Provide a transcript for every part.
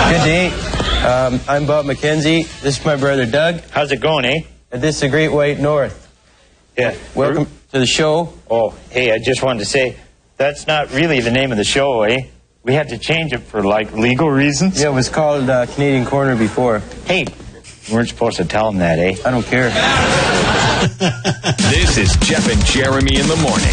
Good day. I'm Bob McKenzie. This is my brother Doug. How's it going, eh? And this is the Great White North. Yeah. Welcome to the show. Oh, hey, I just wanted to say, that's not really the name of the show, eh? We had to change it for, like, legal reasons. Yeah, it was called Canadian Corner before. Hey, we weren't supposed to tell them that, eh? I don't care. This is Jeff and Jeremy in the morning.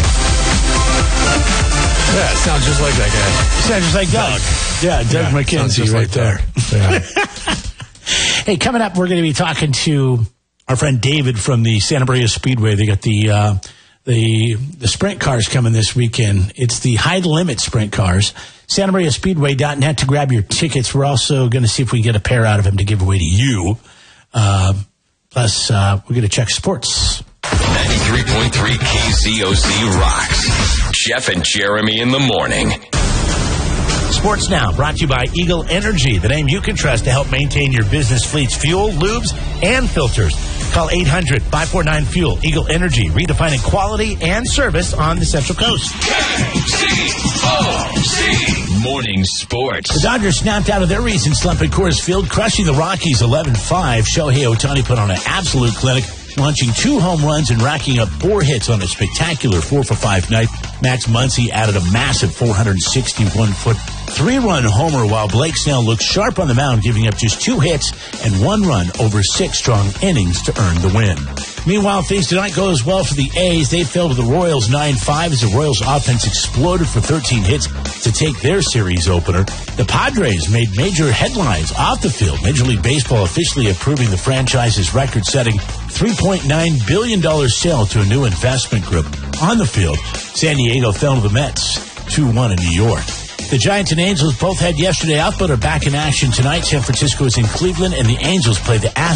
Yeah, it sounds just like that guy. Sounds just like Doug. Yeah, Doug McKenzie right there. Yeah. Hey, coming up, we're going to be talking to our friend David from the Santa Maria Speedway. They got the sprint cars coming this weekend. It's the high limit sprint cars. SantaMariaSpeedway.net to grab your tickets. We're also going to see if we can get a pair out of them to give away to you. Plus, we're going to check sports. 93.3 KZOZ rocks. Jeff and Jeremy in the morning. Sports Now, brought to you by Eagle Energy, the name you can trust to help maintain your business fleet's fuel, lubes, and filters. Call 800-549-FUEL. Eagle Energy, redefining quality and service on the Central Coast. KZOZ Morning Sports. The Dodgers snapped out of their recent slump at Coors Field, crushing the Rockies 11-5. Shohei Ohtani put on an absolute clinic, launching 2 home runs and racking up 4 hits on a spectacular 4-for-5 night. Max Muncy added a massive 461-foot 3-run homer, while Blake Snell looked sharp on the mound, giving up just 2 hits and 1 run over 6 strong innings to earn the win. Meanwhile, things did not go as well for the A's. They fell to the Royals 9-5 as the Royals' offense exploded for 13 hits to take their series opener. The Padres made major headlines off the field. Major League Baseball officially approving the franchise's record-setting $3.9 billion sale to a new investment group. On the field, San Diego fell to the Mets 2-1 in New York. The Giants and Angels both had yesterday off, but are back in action tonight. San Francisco is in Cleveland, and the Angels play the Astros